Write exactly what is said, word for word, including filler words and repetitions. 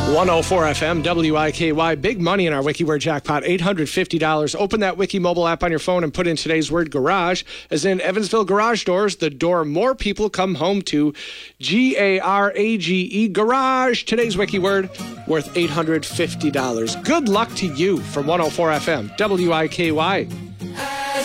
one oh four F M, W I K Y. Big money in our WikiWord jackpot, eight hundred fifty dollars. Open that Wiki mobile app on your phone and put in today's word garage, as in Evansville Garage Doors, the door more people come home to. G A R A G E, garage. Today's Wiki word worth eight hundred fifty dollars. Good luck to you from one oh four F M, W I K Y.